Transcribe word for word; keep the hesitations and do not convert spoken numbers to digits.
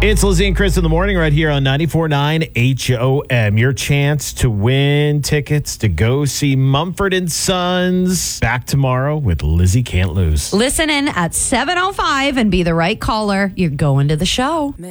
It's Lizzie and Chris in the morning right here on ninety-four point nine H O M. Your chance to win tickets to go see Mumford and Sons. Back tomorrow with Lizzie Can't Lose. Listen in at seven oh five and be the right caller. You're going to the show.